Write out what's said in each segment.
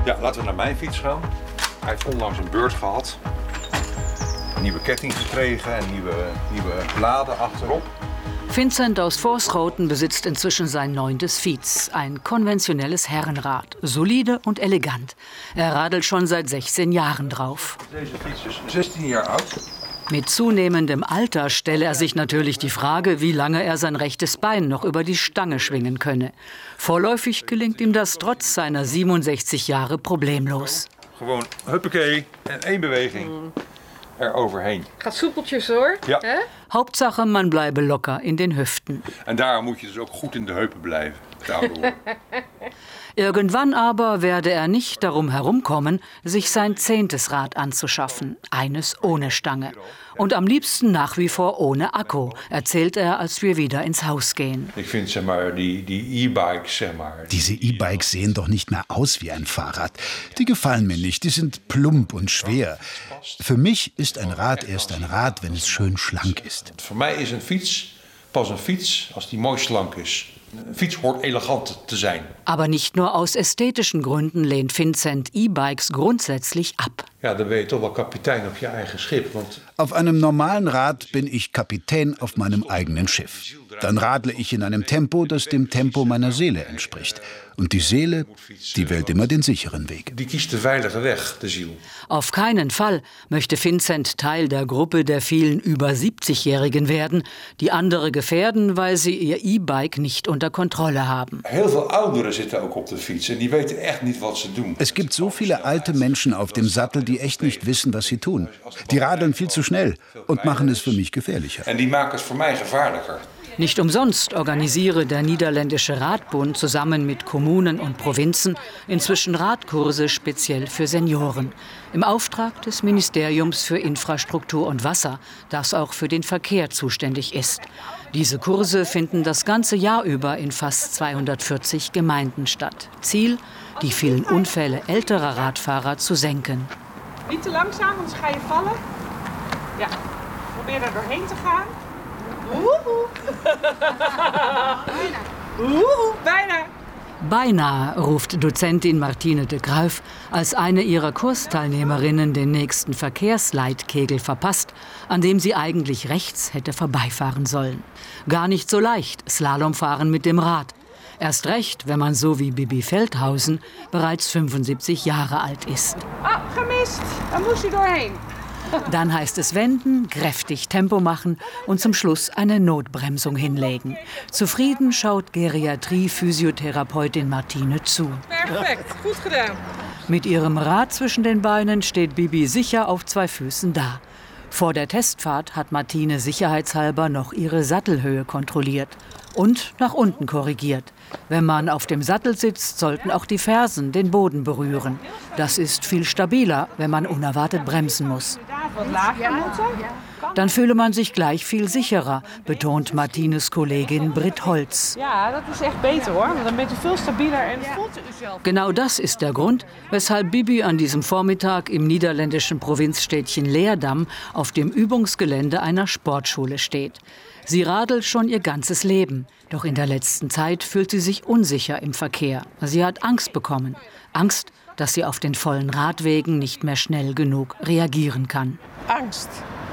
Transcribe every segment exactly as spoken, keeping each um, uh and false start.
Ja, laten we naar mijn fiets gaan. Hij heeft onlangs een beurt gehad. Een nieuwe ketting gekregen en nieuwe, nieuwe bladen achterop. Vincent aus Vorschoten besitzt inzwischen sein neuntes Fiets. Ein konventionelles Herrenrad. Solide und elegant. Er radelt schon seit sechzehn Jahren drauf. Deze fiets is zestien jaar oud. Mit zunehmendem Alter stelle er sich natürlich die Frage, wie lange er sein rechtes Bein noch über die Stange schwingen könne. Vorläufig gelingt ihm das trotz seiner siebenundsechzig Jahre problemlos. Gewoon huppakee en één beweging er overheen. Gaat soepeltjes hoor. Ja. Hè? Hauptsache, man bleibe locker in den Hüften. En daarom moet je dus ook goed in de heupen blijven. Daardoor. Irgendwann aber werde er nicht darum herumkommen, sich sein zehntes Rad anzuschaffen. Eines ohne Stange. Und am liebsten nach wie vor ohne Akku, erzählt er, als wir wieder ins Haus gehen. Ich finde, zeg maar, die, die E-Bikes, zeg maar. Diese E-Bikes sehen doch nicht mehr aus wie ein Fahrrad. Die gefallen mir nicht, die sind plump und schwer. Für mich ist ein Rad erst ein Rad, wenn es schön schlank ist. Voor mij is een fiets pas een fiets als die mooi slank is. Een fiets hoort elegant te zijn. Aber nicht nur aus ästhetischen Gründen lehnt Vincent E-Bikes grundsätzlich ab. Ja, dan ben je toch wel kapitein op je eigen schip. Want Auf einem normalen Rad bin ich Kapitän auf meinem eigenen Schiff. Dann radle ich in einem Tempo, das dem Tempo meiner Seele entspricht. Und die Seele, die wählt immer den sicheren Weg. die kiest de veilige Weg, de ziel. Auf keinen Fall möchte Vincent Teil der Gruppe der vielen über siebzigjährigen werden, die andere gefährden, weil sie ihr E-Bike nicht unter Kontrolle haben. Heel veel ouderen zitten ook op de fiets en die weten echt niet wat ze doen. Es gibt so viele alte Menschen auf dem Sattel, die echt nicht wissen, was sie tun. Die radeln viel zu schnell und machen es für mich gefährlicher. En die maken het voor mij gevaarlijker. Nicht umsonst organisiere der Niederländische Radbund zusammen mit Kommunen und Provinzen inzwischen Radkurse speziell für Senioren. Im Auftrag des Ministeriums für Infrastruktur und Wasser, das auch für den Verkehr zuständig ist. Diese Kurse finden das ganze Jahr über in fast zweihundertvierzig Gemeinden statt. Ziel, die vielen Unfälle älterer Radfahrer zu senken. Niet te langzaam, anders ga je vallen. Ja, probeer er doorheen te gaan. Woehoe. Woehoe, bijna. Beinahe ruft Dozentin Martine de Gruif, als eine ihrer Kursteilnehmerinnen den nächsten Verkehrsleitkegel verpasst, an dem sie eigentlich rechts hätte vorbeifahren sollen. Gar nicht so leicht, Slalomfahren mit dem Rad. Erst recht, wenn man so wie Bibi Feldhausen bereits fünfundsiebzig Jahre alt ist. Ah, gemist. Daar moest je doorheen. Dann heißt es wenden, kräftig Tempo machen und zum Schluss eine Notbremsung hinlegen. Zufrieden schaut Geriatrie-Physiotherapeutin Martine zu. Perfect, goed gedaan. Mit ihrem Rad zwischen den Beinen steht Bibi sicher auf zwei Füßen da. Vor der Testfahrt hat Martine sicherheitshalber noch ihre Sattelhöhe kontrolliert und nach unten korrigiert. Wenn man auf dem Sattel sitzt, sollten auch die Fersen den Boden berühren. Das ist viel stabiler, wenn man unerwartet bremsen muss. Wat lager moeten. Dann fühle man sich gleich viel sicherer, betont Martines Kollegin Britt Holz. Ja, dat is echt beter hoor. Want dan bent u veel stabieler en voelt u uzelf. Genau das ist der Grund, weshalb Bibi an diesem Vormittag im niederländischen Provinzstädtchen Leerdam auf dem Übungsgelände einer Sportschule steht. Sie radelt schon ihr ganzes Leben, doch in der letzten Zeit fühlt sie sich unsicher im Verkehr. Sie hat Angst bekommen. Angst, dass sie auf den vollen Radwegen nicht mehr schnell genug reagieren kann. Angst.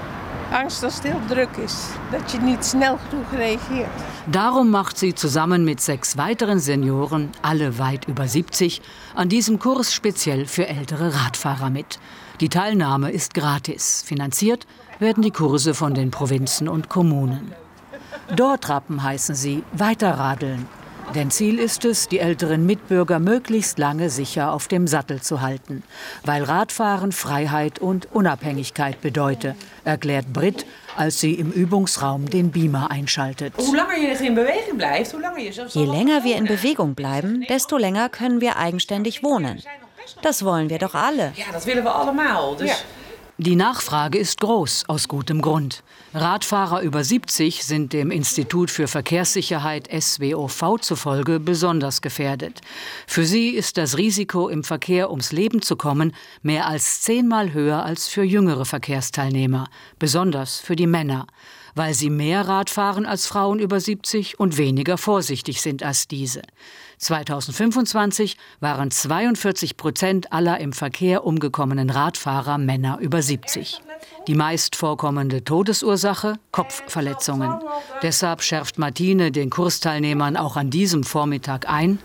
Angst dat het heel druk is. Dat je niet snel genoeg reageert. Darum macht sie zusammen mit sechs weiteren Senioren, alle weit über siebzig, an diesem Kurs speziell für ältere Radfahrer mit. Die Teilnahme ist gratis. Finanziert werden die Kurse von den Provinzen und Kommunen. Dortrappen heißen sie, weiterradeln. Denn Ziel ist es, die älteren Mitbürger möglichst lange sicher auf dem Sattel zu halten. Weil Radfahren Freiheit und Unabhängigkeit bedeute, erklärt Britt, als sie im Übungsraum den Beamer einschaltet. Hoe langer je in beweging blijft, hoe langer je Je länger wir in Bewegung bleiben, desto länger können wir eigenständig wohnen. Das wollen wir doch alle. Ja, dat willen we allemaal. Dus... Ja. Die Nachfrage ist groß, aus gutem Grund. Radfahrer über siebzig sind dem Institut für Verkehrssicherheit S W O V zufolge besonders gefährdet. Für sie ist das Risiko, im Verkehr ums Leben zu kommen, mehr als zehnmal höher als für jüngere Verkehrsteilnehmer, besonders für die Männer, weil sie mehr Rad fahren als Frauen über siebzig und weniger vorsichtig sind als diese. zweitausendfünfundzwanzig waren zweiundvierzig Prozent aller im Verkehr umgekommenen Radfahrer Männer über siebzig. Die meist vorkommende Todesursache? Kopfverletzungen. Deshalb schärft Martine den Kursteilnehmern auch an diesem Vormittag ein.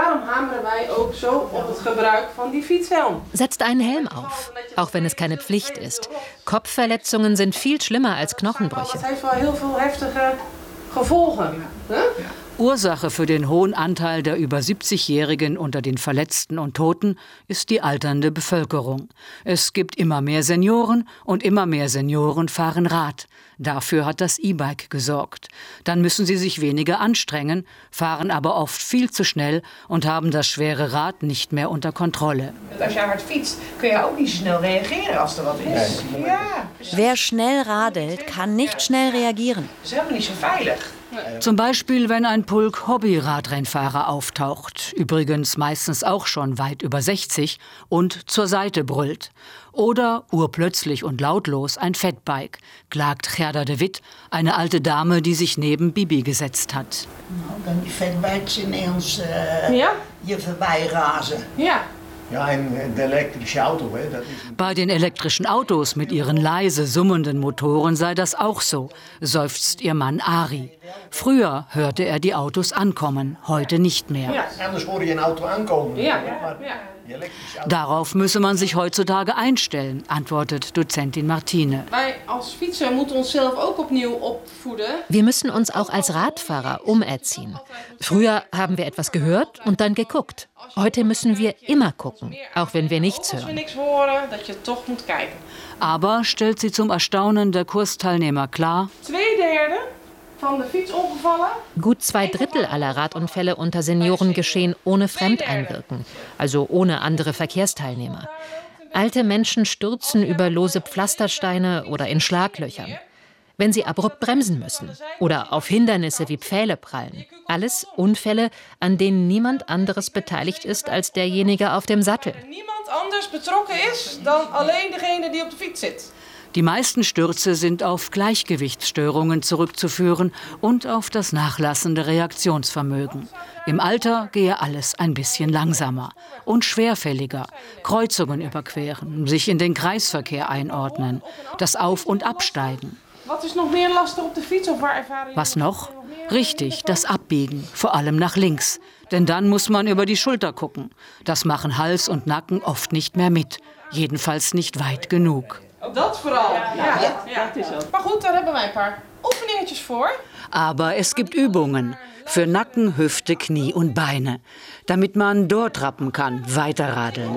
Setzt einen Helm auf, auch wenn es keine Pflicht ist. Kopfverletzungen sind viel schlimmer als Knochenbrüche. Ursache für den hohen Anteil der über siebzigjährigen unter den Verletzten und Toten ist die alternde Bevölkerung. Es gibt immer mehr Senioren und immer mehr Senioren fahren Rad. Dafür hat das E-Bike gesorgt. Dann müssen sie sich weniger anstrengen, fahren aber oft viel zu schnell und haben das schwere Rad nicht mehr unter Kontrolle. Als je hard fietst, kun je ook niet schnell reageren als er wat is. Ja. Wer schnell radelt, kann nicht schnell reagieren. Das ist helemaal niet so veilig. Zum Beispiel, wenn ein Pulk Hobby-Radrennfahrer auftaucht, übrigens meistens auch schon weit über sechzig, und zur Seite brüllt. Oder urplötzlich und lautlos ein Fatbike, klagt Gerda de Wit, eine alte Dame, die sich neben Bibi gesetzt hat. Dan die Fatbikes ineens uh, Ja? je voorbij razen. Ja. Ja, en de elektrische Auto, hè, dat is... Bei den elektrischen Autos mit ihren leise summenden Motoren sei das auch so, seufzt ihr Mann Ari. Früher hörte er die Autos ankommen, heute nicht mehr. Ja, anders hoor je een Auto aankomen. Ja, ja, ja. Darauf müsse man sich heutzutage einstellen, antwortet Dozentin Martine. Wij als fietser moeten onszelf ook opnieuw opvoeden. Wir müssen uns auch als Radfahrer umerziehen. Früher haben wir etwas gehört und dann geguckt. Heute müssen wir immer gucken, auch wenn wir nichts Als we hören. niks horen, dat je toch moet kijken. Aber, stellt sie zum Erstaunen der Kursteilnehmer klar, Twee derde van de fietsongevallen. Gut zwei Drittel aller Radunfälle unter Senioren geschehen ohne Fremdeinwirken, also ohne andere Verkehrsteilnehmer. Alte Menschen stürzen über lose Pflastersteine oder in Schlaglöchern. Wenn sie abrupt bremsen müssen oder auf Hindernisse wie Pfähle prallen. Alles Unfälle, an denen niemand anderes beteiligt ist als derjenige auf dem Sattel. Niemand anders betrokken is dan alleen degene die op de fiets zit. die meisten Stürze sind auf Gleichgewichtsstörungen zurückzuführen und auf das nachlassende Reaktionsvermögen. Im Alter gehe alles ein bisschen langsamer und schwerfälliger. Kreuzungen überqueren, sich in den Kreisverkehr einordnen, das Auf- und Absteigen. Was noch? Richtig, das Abbiegen, vor allem nach links. Denn dann muss man über die Schulter gucken. Das machen Hals und Nacken oft nicht mehr mit. Jedenfalls nicht weit genug. Dat vooral. Ja, ja, ja. Maar goed, daar hebben wij een paar oefeningetjes voor. Aber es gibt Übungen für Nacken, Hüfte, Knie und Beine, damit man dort rappen kann, weiterradeln.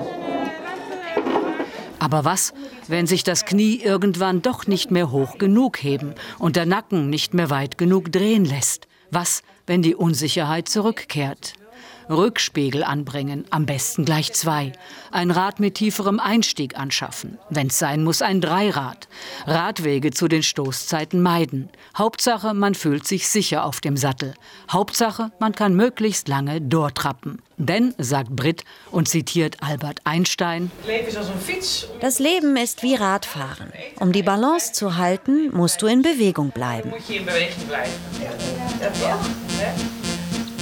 Aber was, wenn sich das Knie irgendwann doch nicht mehr hoch genug heben und der Nacken nicht mehr weit genug drehen lässt? Was, wenn die Unsicherheit zurückkehrt? Rückspiegel anbringen, am besten gleich zwei. Ein Rad mit tieferem Einstieg anschaffen. Wenn's sein muss, ein Dreirad. Radwege zu den Stoßzeiten meiden. Hauptsache, man fühlt sich sicher auf dem Sattel. Hauptsache, man kann möglichst lange durchtrappen. Denn, sagt Britt und zitiert Albert Einstein, das Leben ist wie Radfahren. Um die Balance zu halten, musst du in Bewegung bleiben. Moet je in beweging blijven. Ja. Ja. Ja.